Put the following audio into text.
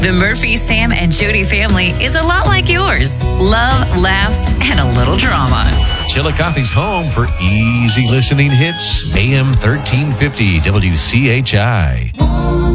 The Murphy, Sam, and Jody family is a lot like yours. Love, laughs, and a little drama. Chillicothe's home for easy listening hits. AM 1350 WCHI.